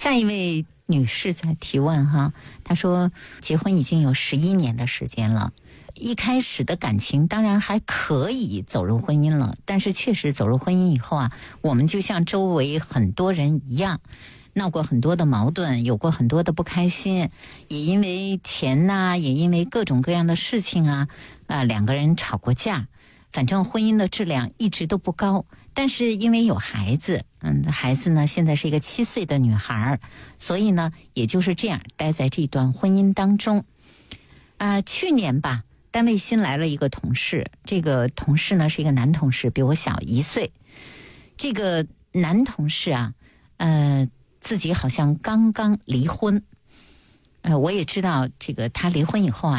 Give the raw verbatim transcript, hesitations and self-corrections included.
下一位女士在提问哈，她说结婚已经有十一年的时间了，一开始的感情当然还可以走入婚姻了，但是确实走入婚姻以后啊，我们就像周围很多人一样，闹过很多的矛盾，有过很多的不开心，也因为钱呐、啊，也因为各种各样的事情啊，啊、呃，两个人吵过架，反正婚姻的质量一直都不高。但是因为有孩子，嗯，孩子呢现在是一个七岁的女孩，所以呢，也就是这样待在这段婚姻当中。啊、呃，去年吧，单位新来了一个同事，这个同事呢是一个男同事，比我小一岁。这个男同事啊，呃。自己好像刚刚离婚，呃，我也知道这个他离婚以后啊。